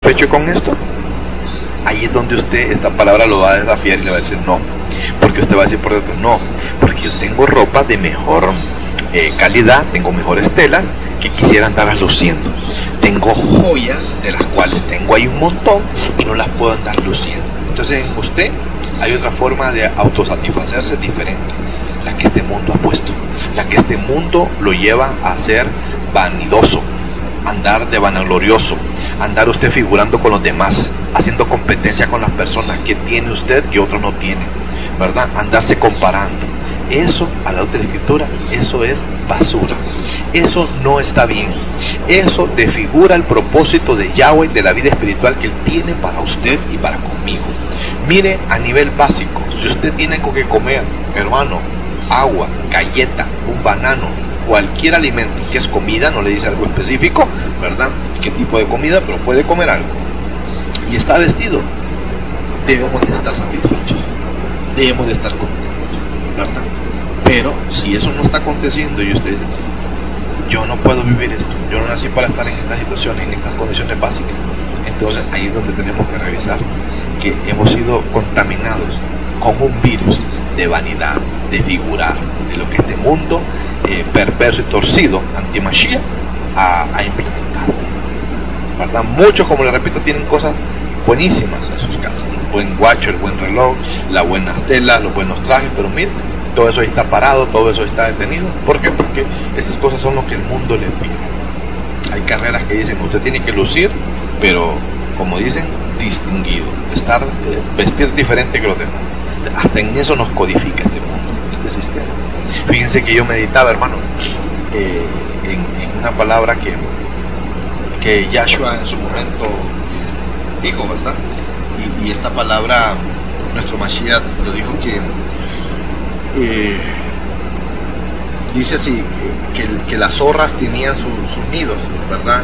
satisfecho con esto? Ahí es donde usted esta palabra lo va a desafiar y le va a decir no, porque usted va a decir por dentro no, porque yo tengo ropa de mejor calidad, tengo mejores telas que quisiera andarlas luciendo, tengo joyas de las cuales tengo ahí un montón y no las puedo andar luciendo. Entonces en usted hay otra forma de autosatisfacerse diferente, la que este mundo ha puesto, la que este mundo lo lleva a ser vanidoso, andar de vanaglorioso, andar usted figurando con los demás, haciendo competencia con las personas que tiene usted y otros no tienen, ¿verdad? Andarse comparando. Eso, a la luz de la escritura, eso es basura. Eso no está bien. Eso desfigura el propósito de Yahweh, de la vida espiritual que Él tiene para usted y para conmigo. Mire, a nivel básico, si usted tiene algo que comer, hermano, agua, galleta, un banano, cualquier alimento que es comida, no le dice algo específico, ¿verdad? ¿Qué tipo de comida? Pero puede comer algo. Y está vestido. Debemos de estar satisfechos. Debemos de estar contentos, ¿verdad? Pero si eso no está aconteciendo y usted dice, yo no puedo vivir esto, yo no nací para estar en estas situaciones, en estas condiciones básicas, entonces ahí es donde tenemos que revisar que hemos sido contaminados con un virus de vanidad, de figurar, de lo que este mundo perverso y torcido, anti-Mashiach, ha implementado, ¿verdad? Muchos, como les repito, tienen cosas buenísimas en sus casas, el buen guacho, el buen reloj, las buenas telas, los buenos trajes, pero miren, todo eso está parado, todo eso está detenido. ¿Por qué? Porque esas cosas son lo que el mundo le pide. Hay carreras que dicen usted tiene que lucir, pero como dicen, distinguido, vestir diferente que los demás. Hasta en eso nos codifica este mundo, este sistema. Fíjense que yo meditaba, hermano, en una palabra que Yahshua en su momento dijo, ¿verdad? Y esta palabra, nuestro Mashiach lo dijo que dice así, que las zorras tenían sus nidos, ¿verdad?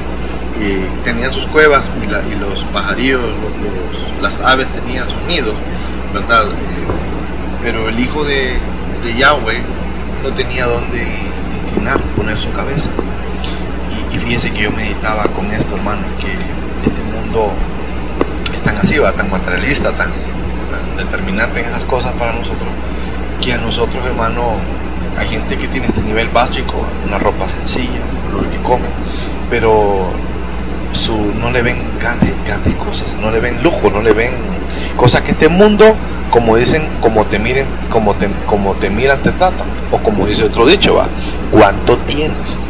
Tenían sus cuevas y los pajarillos, las aves tenían sus nidos, ¿verdad? Pero el hijo de Yahweh no tenía dónde inclinar, poner su cabeza. Y fíjense que yo meditaba con esto, hermano, que este mundo es tan así, ¿va? Tan materialista, tan determinante en esas cosas para nosotros, que a nosotros, hermano, hay gente que tiene este nivel básico, una ropa sencilla, lo que come, pero no le ven grandes cosas, no le ven lujo, no le ven cosas que este mundo, como dicen, como te miran te tratan, o como dice otro dicho, va, ¿cuánto tienes?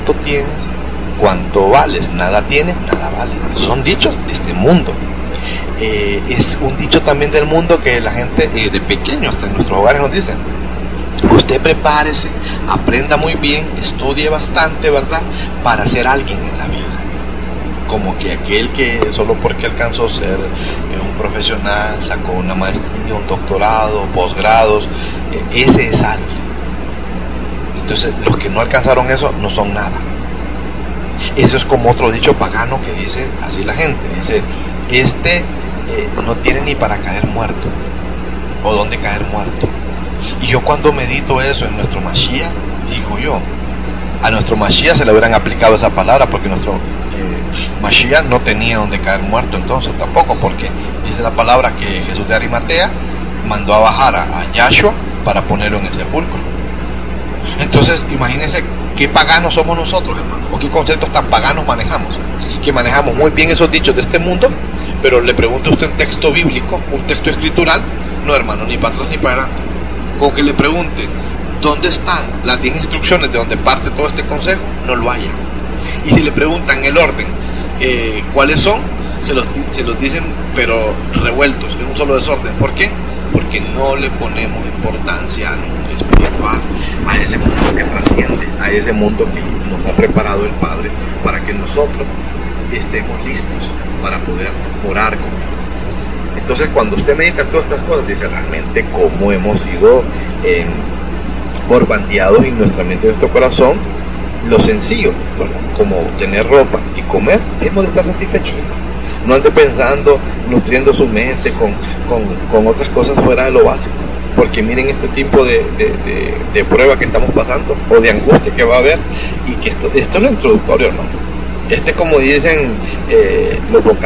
¿Cuánto vales? Nada tienes, nada vales. Son dichos de este mundo. Es un dicho también del mundo que la gente de pequeño hasta en nuestros hogares nos dicen: usted prepárese, aprenda muy bien, estudie bastante, ¿verdad? Para ser alguien en la vida. Como que aquel que solo porque alcanzó a ser un profesional, sacó una maestría, un doctorado, posgrados, ese es alguien. Entonces los que no alcanzaron eso no son nada. Eso es como otro dicho pagano que dice así la gente, dice: no tiene ni para caer muerto, o dónde caer muerto. Y yo cuando medito eso en nuestro Mashiach, digo yo, a nuestro Mashiach se le hubieran aplicado esa palabra, porque nuestro Mashiach no tenía donde caer muerto entonces tampoco, porque dice la palabra que Jesús de Arimatea mandó a bajar a Yahshua para ponerlo en el sepulcro. Entonces imagínense qué paganos somos nosotros, hermano, o qué conceptos tan paganos manejamos, que manejamos muy bien esos dichos de este mundo, pero le pregunte a usted un texto bíblico, un texto escritural, no, hermano, ni para atrás ni para adelante. Con que le pregunte dónde están las 10 instrucciones de donde parte todo este consejo, no lo haya. Y si le preguntan el orden, cuáles son, se los dicen pero revueltos, en un solo desorden. ¿Por qué? Porque no le ponemos importancia al mundo espiritual, a ese mundo que trasciende, a ese mundo que nos ha preparado el Padre para que nosotros estemos listos para poder morar con Él. Entonces cuando usted medita todas estas cosas, dice realmente cómo hemos sido borbandeados en nuestra mente y nuestro corazón. Lo sencillo, ¿verdad? Como tener ropa y comer, hemos de estar satisfechos. No ande pensando, nutriendo su mente con otras cosas fuera de lo básico, porque miren este tipo de prueba que estamos pasando, o de angustia que va a haber, y que esto es lo introductorio, hermano. Como dicen los vocablos